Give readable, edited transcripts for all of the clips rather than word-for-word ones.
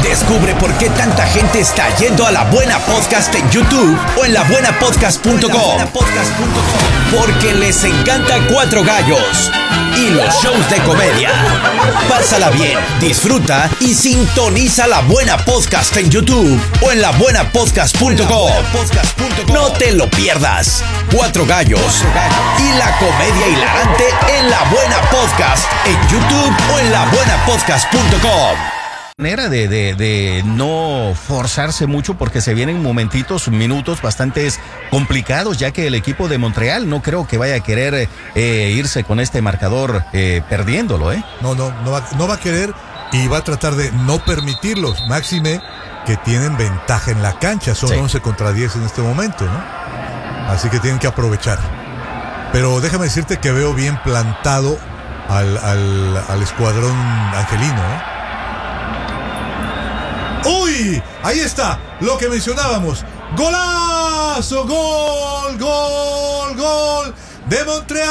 Descubre por qué tanta gente está yendo a La Buena Podcast en YouTube o en labuenapodcast.com. Porque les encanta Cuatro Gallos y los shows de comedia. Pásala bien, disfruta y sintoniza La Buena Podcast en YouTube o en labuenapodcast.com. No te lo pierdas. Cuatro Gallos y la comedia hilarante en La Buena Podcast en YouTube o en labuenapodcast.com. Manera de no forzarse mucho porque se vienen minutos bastante complicados, ya que el equipo de Montreal no creo que vaya a querer irse con este marcador perdiéndolo, ¿eh? No va a querer y va a tratar de no permitirlos, máxime que tienen ventaja en la cancha, son 11 contra 10 en este momento, ¿no? Así que tienen que aprovechar. Pero déjame decirte que veo bien plantado al escuadrón angelino, ¿eh? ¡Uy! Ahí está, lo que mencionábamos. ¡Golazo! ¡Gol! De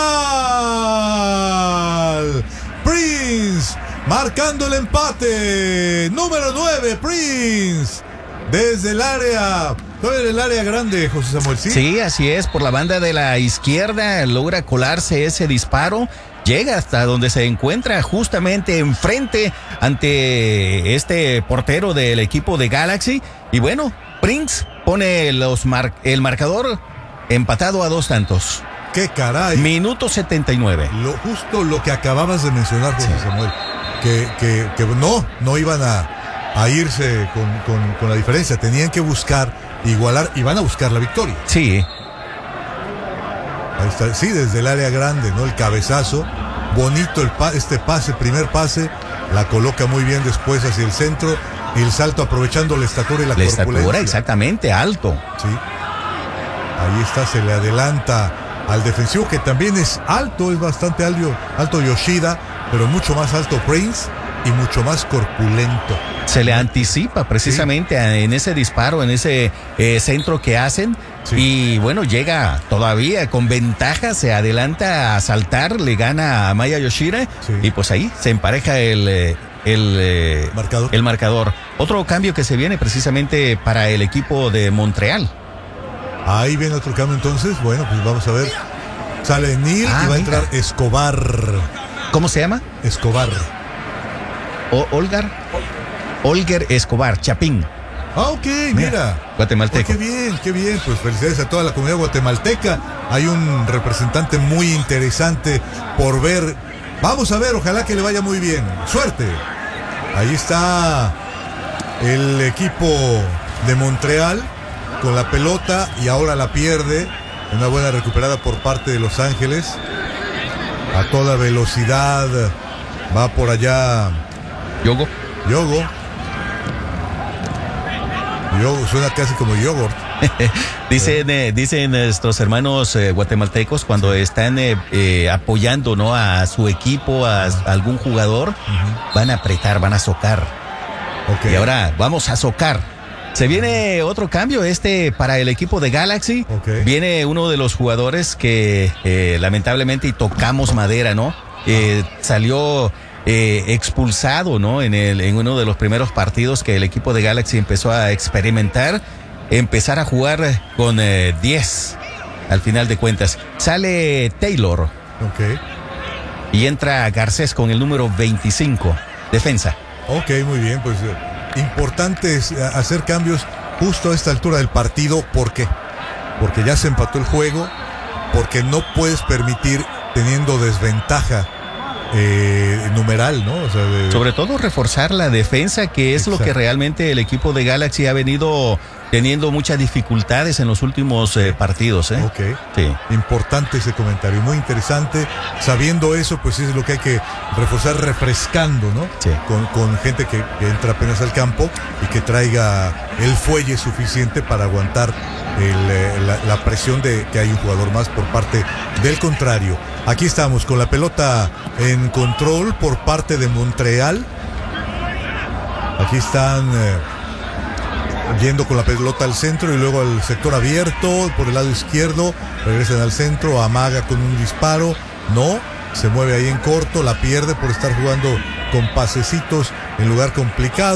Montreal. Prince marcando el empate. Número 9, Prince. Desde el área grande, José Samuel, ¿sí? Sí, así es, por la banda de la izquierda logra colarse ese disparo. Llega hasta donde se encuentra justamente enfrente ante este portero del equipo de Galaxy. Y bueno, Prince pone el marcador empatado a 2 tantos. ¡Qué caray! Minuto 79. Justo lo que acababas de mencionar, José Samuel. Que no iban a irse con la diferencia. Tenían que buscar, igualar, y van a buscar la victoria. Sí. Ahí está, sí, desde el área grande, ¿no? El cabezazo, bonito este pase, primer pase, la coloca muy bien después hacia el centro, y el salto aprovechando la estatura y la corpulencia. La estatura, exactamente, alto. Sí, ahí está, se le adelanta al defensivo, que también es alto, es bastante alto Yoshida, pero mucho más alto Prince y mucho más corpulento. Se le anticipa precisamente en ese disparo, en ese centro que hacen. Sí. Y bueno, llega todavía con ventaja, se adelanta a saltar, le gana a Maya Yoshida. Sí. Y pues ahí se empareja el marcador. Otro cambio que se viene precisamente para el equipo de Montreal. Ahí viene otro cambio entonces. Bueno, pues vamos a ver. Sale Neil y va a entrar Escobar. ¿Cómo se llama? Escobar. Olger Escobar, Chapín. Ah, ok, mira. Guatemalteco. Oh, qué bien. Pues felicidades a toda la comunidad guatemalteca. Hay un representante muy interesante por ver. Vamos a ver, ojalá que le vaya muy bien. Suerte. Ahí está el equipo de Montreal con la pelota y ahora la pierde. Una buena recuperada por parte de Los Ángeles. A toda velocidad va por allá. Yogo, suena casi como yogurt. Dicen nuestros hermanos guatemaltecos cuando están apoyando, ¿no?, a su equipo, a algún jugador, van a apretar, van a socar. Okay. Y ahora vamos a socar. Se viene otro cambio para el equipo de Galaxy. Okay. Viene uno de los jugadores que lamentablemente, y tocamos madera, ¿no? Salió expulsado, ¿no? En uno de los primeros partidos que el equipo de Galaxy empezó a empezar a jugar con 10 al final de cuentas. Sale Taylor. Ok. Y entra Garcés con el número 25, defensa. Ok, muy bien, pues importante es hacer cambios justo a esta altura del partido. ¿Por qué? Porque ya se empató el juego, porque no puedes permitir, teniendo desventaja numeral, ¿no? O sea, sobre todo reforzar la defensa, que es lo que realmente el equipo de Galaxy ha venido teniendo muchas dificultades en los últimos partidos, ¿eh? Ok. Sí. Importante ese comentario, muy interesante. Sabiendo eso, pues es lo que hay que reforzar, refrescando, ¿no? Sí. Con gente que entra apenas al campo y que traiga el fuelle suficiente para aguantar la presión de que hay un jugador más por parte del contrario. Aquí estamos con la pelota en control por parte de Montreal. Aquí están yendo con la pelota al centro y luego al sector abierto por el lado izquierdo. Regresan al centro, amaga con un disparo. No, se mueve ahí en corto, la pierde por estar jugando con pasecitos en lugar complicado.